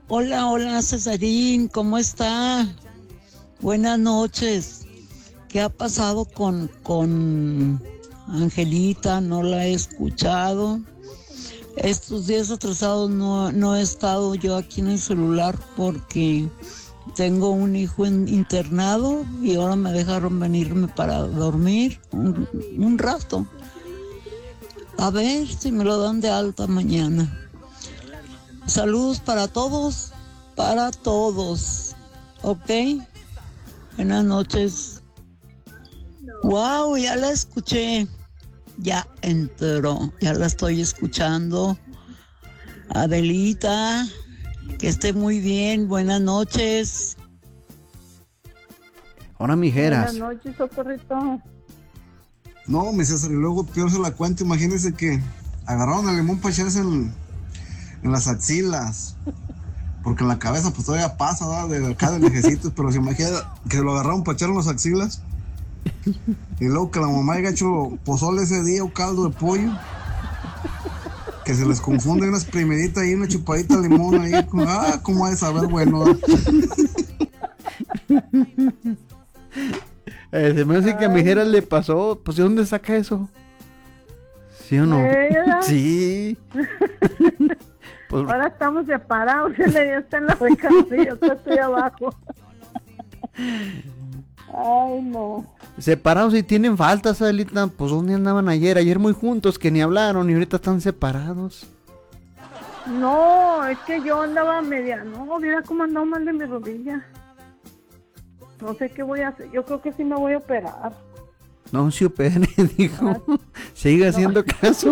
Hola, hola Cesarín, ¿cómo está? Buenas noches. ¿Qué ha pasado con Angelita? No la he escuchado. Estos días atrasados no he estado yo aquí en el celular porque tengo un hijo internado y ahora me dejaron venirme para dormir un rato. A ver si me lo dan de alta mañana. Saludos para todos, ¿ok? Buenas noches. Wow, ya la escuché. Ya entró, ya la estoy escuchando. Adelita, que esté muy bien. Buenas noches. Ahora, mijeras. Buenas noches, Socorrito. No, mi César, y luego peor se la cuento. Imagínense que agarraron al limón para echarse en las axilas. Porque en la cabeza pues todavía pasa, ¿verdad? De acá del ejército, pero se imagina que lo agarraron para echar en las axilas. Y luego que la mamá haya hecho pozole ese día o caldo de pollo. Que se les confunde una exprimidita y una chupadita de limón ahí. ¿Cómo ha de saber? Bueno. Se me hace que a mijeras le pasó. Pues ¿de dónde saca eso? ¿Sí o no? Sí. Pues, ahora estamos separados. Él ya está en la recámara y yo estoy abajo. Ay, no. Separados y tienen faltas, Adelita. Pues ¿dónde andaban ayer? Ayer muy juntos, que ni hablaron y ahorita están separados. No, es que yo andaba media. No, mira cómo andaba mal de mi rodilla. No sé qué voy a hacer. Yo creo que sí me voy a operar. No se opere, dijo. Sigue haciendo caso.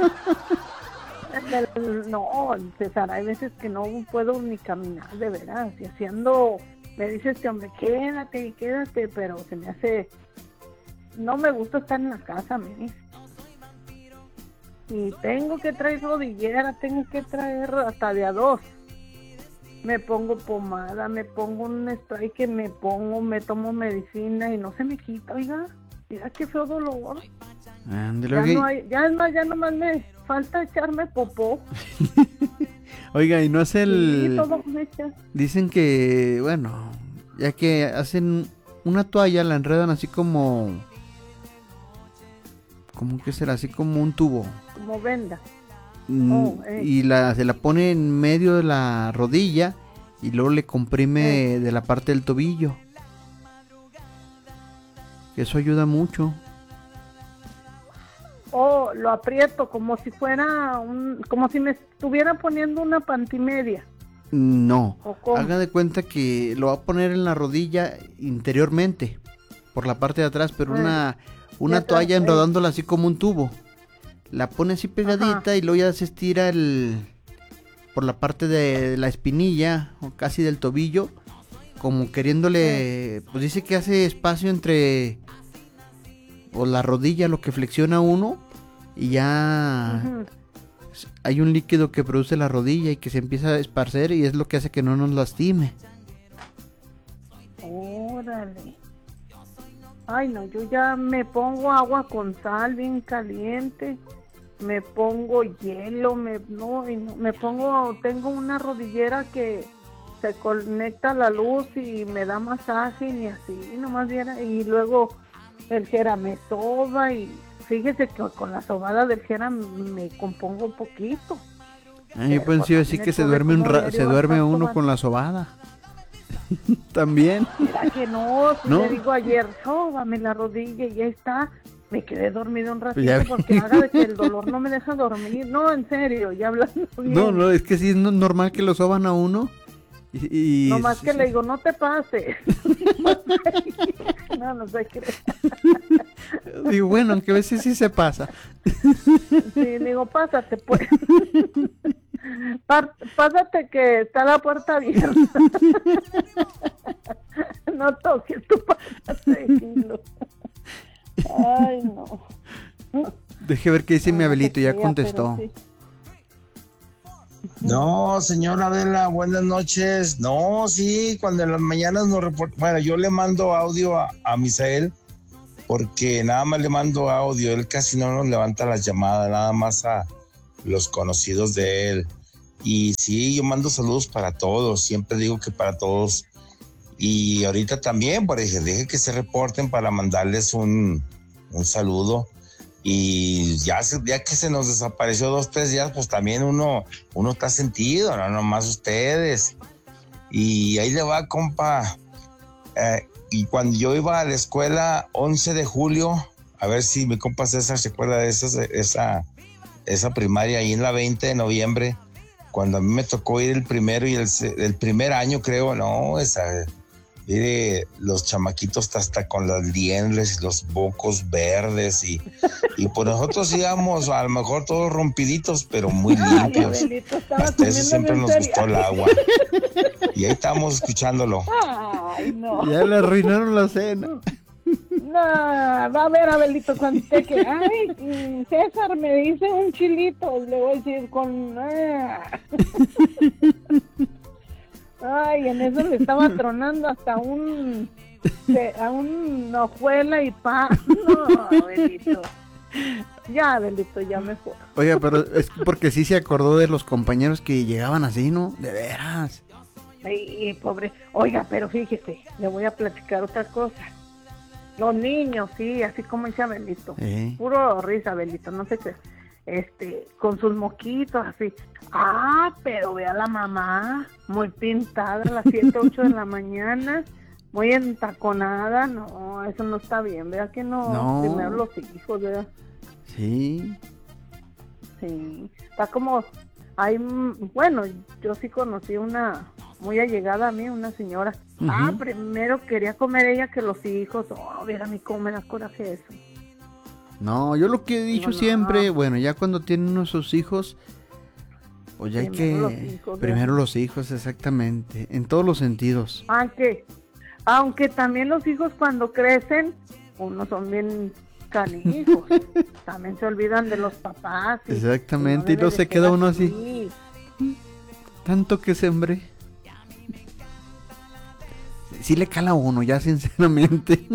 No, César, hay veces que no puedo ni caminar, de veras. Y haciendo, me dice este hombre, quédate, pero se me hace. No me gusta estar en la casa, me dice. Y tengo que traer rodillera, tengo que traer hasta de a dos. Me pongo pomada, me pongo un spray que me tomo medicina y no se me quita, oiga. Mira qué feo dolor. Ya nomás me falta echarme popó. Oiga, y no hace el... Sí, todo me echa. Dicen que, bueno, ya que hacen una toalla, la enredan así como... ¿Cómo que será? Así como un tubo. Como venda. Y se la pone en medio de la rodilla y luego le comprime de la parte del tobillo. Eso ayuda mucho. Lo aprieto como si fuera como si me estuviera poniendo una pantimedia. No, haga de cuenta que lo va a poner en la rodilla interiormente, por la parte de atrás, pero una toalla enrodándola así como un tubo. La pone así pegadita. Ajá. Y luego ya se estira por la parte de la espinilla o casi del tobillo, como queriéndole, pues dice que hace espacio entre la rodilla, lo que flexiona uno, y ya hay un líquido que produce la rodilla y que se empieza a esparcer y es lo que hace que no nos lastime. Órale. Ay, no, yo ya me pongo agua con sal bien caliente, me pongo hielo, tengo una rodillera que se conecta a la luz y me da masaje y así, nomás viera, y luego el Jera me soba y fíjese que con la sobada del Jera me compongo un poquito. Yo pensé así que se duerme uno con la sobada. También. Mira que no, le digo ayer, sóbame la rodilla y ya está. Me quedé dormido un ratito porque haga de que el dolor no me deja dormir. No, en serio, ya hablando bien. No, es que sí es normal que lo soban a uno. Y no más que le digo, no te pases. No sé qué. Digo, bueno, aunque a veces sí se pasa. Sí, digo, pásate pues. Pásate que está la puerta abierta. No toques, tú pásate, Gilo. Ay, no. Deje ver qué dice mi Abelito, ya contestó. Sí. No, señora Adela, buenas noches. No, sí, cuando en las mañanas nos reporta. Bueno, yo le mando audio a Misael, porque nada más le mando audio. Él casi no nos levanta las llamadas, nada más a los conocidos de él. Y sí, yo mando saludos para todos, siempre digo que para todos. Y ahorita también, por ejemplo, dije que se reporten para mandarles un saludo. Y ya que se nos desapareció 2-3 días, pues también uno está sentido, no nomás ustedes. Y ahí le va, compa. Y cuando yo iba a la escuela 11 de julio, a ver si mi compa César se acuerda de esa primaria ahí en la 20 de noviembre, cuando a mí me tocó ir el primero y el primer año, creo, no, mire, los chamaquitos hasta con las liendres y los bocos verdes y pues nosotros íbamos a lo mejor todos rompiditos, pero muy limpios. Hasta eso siempre nos gustó el agua. Y ahí estábamos escuchándolo. Ay, no. Ya le arruinaron la cena. No, va a ver, Abelito, cuando te que, ay, César me dice un chilito, le voy a decir con... Ay, en eso le estaba tronando hasta a una hojuela y pa. No, Abelito. Ya, Abelito, ya mejor. Oiga, pero es porque sí se acordó de los compañeros que llegaban así, ¿no? De veras. Ay, pobre. Oiga, pero fíjese, le voy a platicar otra cosa. Los niños, sí, así como dice Abelito. Puro risa, Abelito, no sé qué. Con sus moquitos, así. Ah, pero ve a la mamá, muy pintada a las 7, 8 de la mañana, muy entaconada. No, eso no está bien, ¿verdad que no? No. Primero los hijos, ¿verdad? Sí. Sí, está como... bueno, yo sí conocí una muy allegada a mí, una señora. Uh-huh. Primero quería comer ella que los hijos. Oh, viera a mí cómo me da coraje eso. No, yo lo que he dicho siempre, bueno, ya cuando tienen uno de sus hijos, pues ya primero hay que... Primero los hijos, exactamente, en todos los sentidos. Aunque también los hijos cuando crecen, unos son bien canijos, también se olvidan de los papás. Exactamente, y no se queda uno así. Tanto que sembré. Sí le cala a uno, ya sinceramente.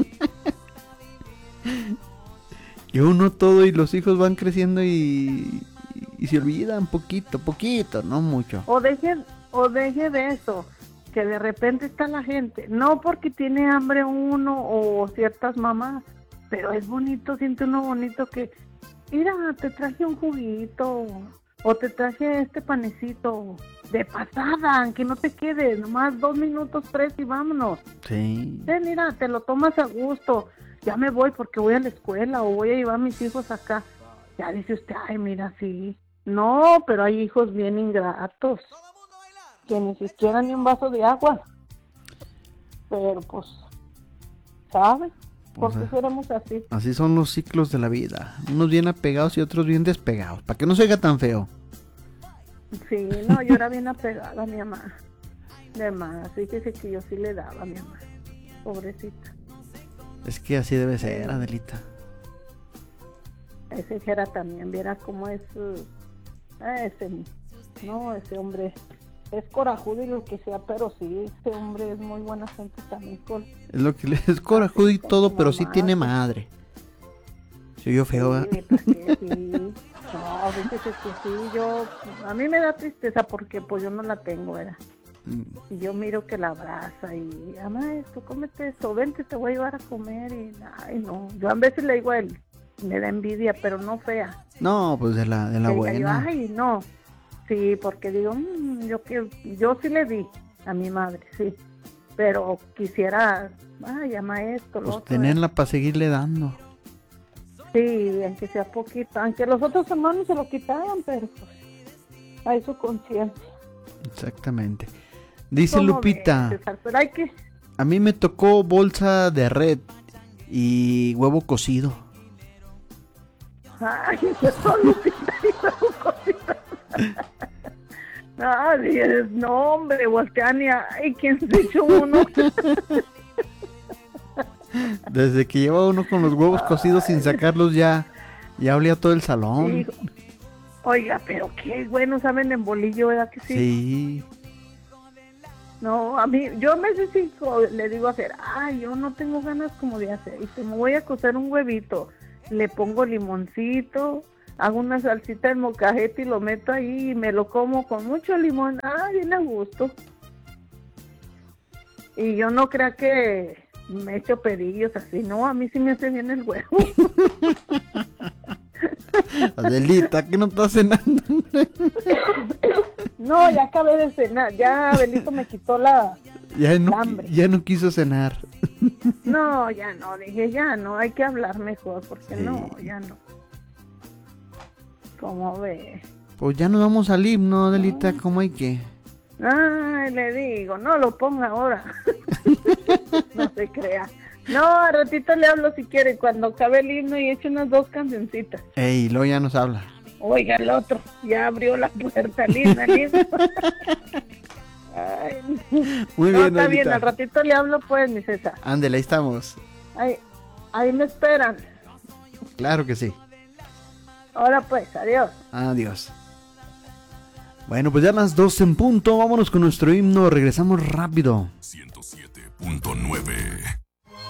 Y uno todo y los hijos van creciendo y se olvidan poquito, no mucho. O deje de eso, que de repente está la gente, no porque tiene hambre uno o ciertas mamás, pero es bonito, siente uno bonito que, mira, te traje un juguito o te traje este panecito de pasada, aunque no te quede, nomás 2 minutos, 3 y vámonos. Sí. Mira, te lo tomas a gusto. Ya me voy porque voy a la escuela o voy a llevar a mis hijos acá. Ya dice usted, ay, mira, sí. No, pero hay hijos bien ingratos, que ni siquiera ni un vaso de agua. Pero pues, ¿sabe? ¿Por qué seremos así? Así son los ciclos de la vida. Unos bien apegados y otros bien despegados. Para que no se oiga tan feo. Sí, no, yo era bien apegada a mi mamá. De más, fíjese que yo sí le daba a mi mamá. Pobrecita. Es que así debe ser, Adelita. Ese Jera también, viera cómo es ese hombre es corajudo y lo que sea, pero sí, ese hombre es muy buena gente también. Es lo que es corajudo y todo, pero sí tiene madre. Se oyó feo, sí, sí. No, fíjese que sí, a mí me da tristeza porque pues yo no la tengo, ¿verdad? Y yo miro que la abraza y, ama esto, cómete esto, vente, te voy a llevar a comer y, ay, no, yo a veces le digo a él, me da envidia, pero no fea. No, pues de la buena. Ay, no, sí, porque digo, yo sí le di a mi madre, sí, pero quisiera, ama esto, pues tenerla para seguirle dando. Sí, aunque sea poquito, aunque los otros hermanos se lo quitaban, pero pues, hay su conciencia. Exactamente. Dice Lupita, César, pero hay que... a mí me tocó bolsa de red y huevo cocido. Ay, eso, Lupita, y huevo cocido. Ay, no, hombre, voltean y ay, ¿quién se echó uno? Desde que lleva uno con los huevos cocidos sin sacarlos ya olía todo el salón. Sí. Oiga, pero qué bueno saben en bolillo, ¿verdad que sí? Sí. No, a mí, yo a veces sí le digo a hacer, yo no tengo ganas como de hacer, y me voy a cocer un huevito, le pongo limoncito, hago una salsita de molcajete y lo meto ahí y me lo como con mucho limón. Bien a gusto. Y yo no creo que me echo pedillos así, no, a mí sí me hace bien el huevo. Adelita, ¿qué no estás cenando? No, ya acabé de cenar, ya Abelito me quitó la hambre. Ya no quiso cenar. No, ya no, dije ya no, hay que hablar mejor, porque Sí. no, ya no. ¿Cómo ve? Pues ya nos vamos al himno, Adelita, ¿cómo hay que? Ay, le digo, no lo ponga ahora. No se crea. No, a ratito le hablo si quiere, cuando acabe el himno y eche unas 2 cancioncitas. Ey, luego ya nos habla. Oiga, el otro, ya abrió la puerta, linda, linda. Ay, Muy no, bien, está Adelita. bien, al ratito le hablo pues, mi César. Ándele, ahí estamos. Ahí me esperan. Claro que sí. Ahora pues, adiós. Adiós. Bueno, pues ya las 2 en punto. Vámonos con nuestro himno. Regresamos rápido. 107.9